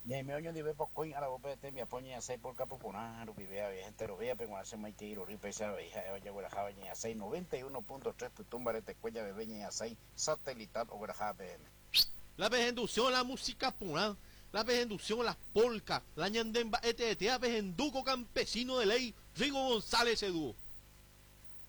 Nhảy mèo nhân đi với bọc quỳnh, ala bopete tem ya poña sai por capo ponar, vivea gente lo vea, pero hace mai tiro ripe esa veja, ya gora java ña 691.3 putumbarete cuella de veña 6 satelital o graja PM. La vejendución, la música pura, la vejendución, la polca, la ñandemba, la vejenduco campesino de ley, Rigo González Edu.